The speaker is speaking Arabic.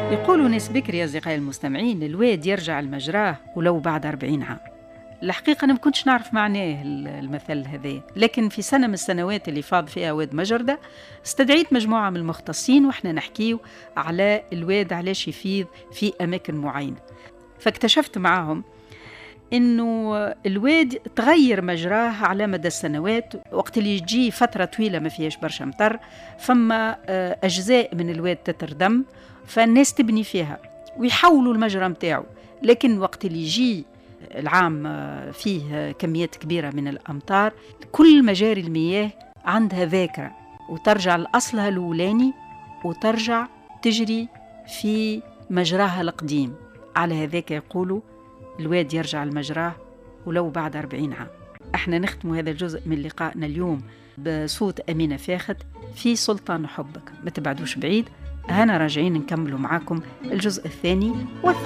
يقولوا ناس بكري يا أصدقائي المستمعين الواد يرجع لمجراه ولو بعد 40 عام. الحقيقة أنا ما كنتش نعرف معناه المثل هذا، لكن في سنة من السنوات اللي فاض فيها واد مجردة استدعيت مجموعة من المختصين وإحنا نحكيو على الواد علاش يفيض في أماكن معينة. فاكتشفت معاهم إنه الواد تغير مجراه على مدى السنوات، وقت اللي يجي فترة طويلة ما فيهاش برشا مطر فما أجزاء من الواد تتردم فالناس تبني فيها ويحولوا المجرى متاعه، لكن وقت اللي يجي العام فيه كميات كبيرة من الأمطار كل مجاري المياه عندها ذاكرة وترجع لأصلها الأولاني وترجع تجري في مجراها القديم. على هذاك يقولوا الواد يرجع لمجراه ولو بعد 40 عام. احنا نختم هذا الجزء من لقائنا اليوم بصوت أمينة فاخت في سلطان حبك. ما تبعدوش بعيد، هنا راجعين نكملوا معاكم الجزء الثاني والثالث.